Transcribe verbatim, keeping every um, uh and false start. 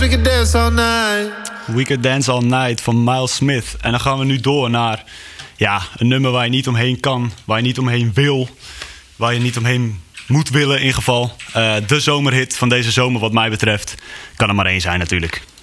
we could dance all night. We Could Dance All Night van Miles Smith. En dan gaan we nu door naar ja, een nummer waar je niet omheen kan, waar je niet omheen wil, waar je niet omheen moet willen in geval. Uh, de zomerhit van deze zomer wat mij betreft. Kan er maar één zijn natuurlijk.